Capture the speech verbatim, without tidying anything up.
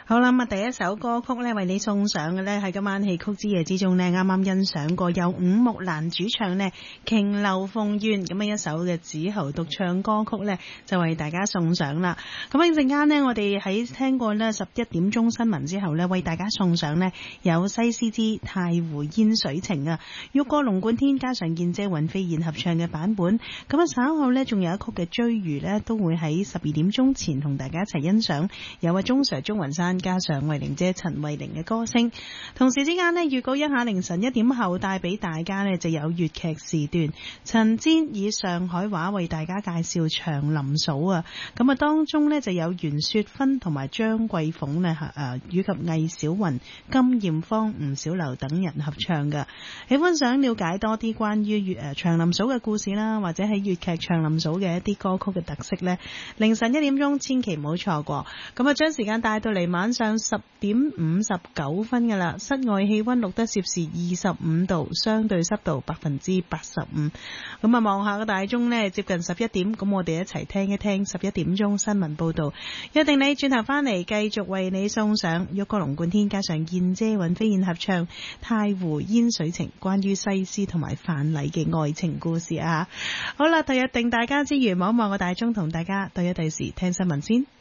好啦，咁啊，第一首歌曲咧為你送上嘅咧，喺今晚戲曲之夜之中咧，啱啱欣賞過由伍木蘭主唱咧《瓊樓鳳怨》咁樣一首嘅子喉獨唱歌曲咧，就為大家送上啦。咁一陣間呢，我哋喺聽過咧十一點鐘新聞之後咧，為大家送上呢有西施之《太湖煙水情》啊，玉閣龍貫天加上燕姐尹飛燕合唱嘅版本。咁啊稍後呢，仲有一曲嘅追魚呢，都會喺十二點鐘前同大家一齊欣賞，有啊鐘 Sir 鍾雲山加上慧玲姐陳慧玲嘅歌聲。同時之間呢，預告一下凌晨一點後帶俾大家呢就有粵劇時段，陳煎以上海話為大家介紹長林嫂啊。咁啊當中呢就有袁雪芬同埋張桂鳳呢，誒以及魏小雲、金艷芳、吳小樓等人合唱嘅。喜歡想了解多啲關於粵誒長林嫂嘅故事啦，或者喺粵劇長林嫂嘅一啲歌曲嘅特色呢，凌晨一點鐘千祈唔好錯過。咁啊將時間帶到嚟晚上十點五十九分㗎啦，室外氣溫錄得攝氏二十五度，相對濕度百分之八十五。咁啊望下個大鐘呢，接近十一點，咁我哋一齊聽一聽十一點鐘新聞報道。約定你轉頭翻嚟繼續為你送上玉閣龍貫天加上燕姐尹飛燕合唱《太湖煙水情》，關於西施同埋范蠡嘅愛情故事啊！好啦，就約定大家之餘，望一望個大鐘，同大家對一對時聽新聞先。